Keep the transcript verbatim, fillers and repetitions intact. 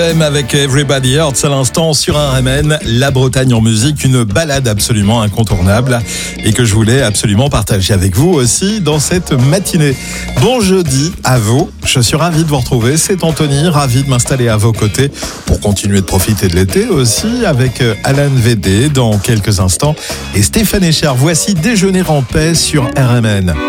M avec Everybody Hurts à l'instant sur R M N, la Bretagne en musique, une balade absolument incontournable et que je voulais absolument partager avec vous aussi dans cette matinée. Bon jeudi à vous, je suis ravi de vous retrouver, c'est Anthony, ravi de m'installer à vos côtés pour continuer de profiter de l'été aussi avec Alan V D dans quelques instants et Stéphane Echer. Voici Déjeuner en paix sur R M N.